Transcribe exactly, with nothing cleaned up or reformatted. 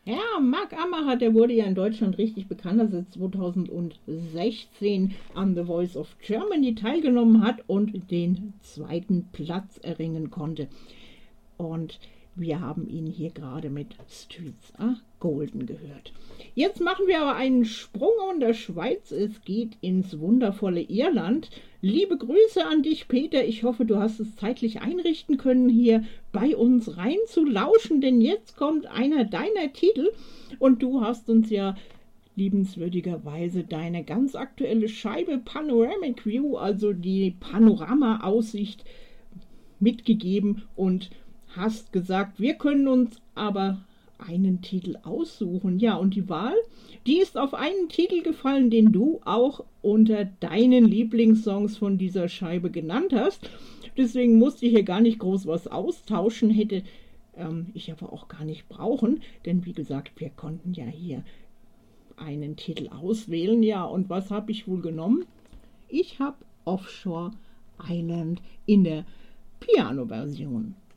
Ja, Marc Ammacher, der wurde ja in Deutschland richtig bekannt, als er zweitausendsechzehn an The Voice of Germany teilgenommen hat und den zweiten Platz erringen konnte. Und wir haben ihn hier gerade mit Streets Are Golden gehört. Jetzt machen wir aber einen Sprung in der Schweiz. Es geht ins wundervolle Irland. Liebe Grüße an dich, Peter. Ich hoffe, du hast es zeitlich einrichten können, hier bei uns rein zu lauschen, denn jetzt kommt einer deiner Titel und du hast uns ja liebenswürdigerweise deine ganz aktuelle Scheibe Panoramic View, also die Panorama-Aussicht, mitgegeben und hast gesagt, wir können uns aber einen Titel aussuchen. Ja, und die Wahl, die ist auf einen Titel gefallen, den du auch unter deinen Lieblingssongs von dieser Scheibe genannt hast. Deswegen musste ich hier gar nicht groß was austauschen, hätte ähm, ich aber auch gar nicht brauchen, denn wie gesagt, wir konnten ja hier einen Titel auswählen. Ja, und was habe ich wohl genommen? Ich habe Offshore Island in der Piano-Version.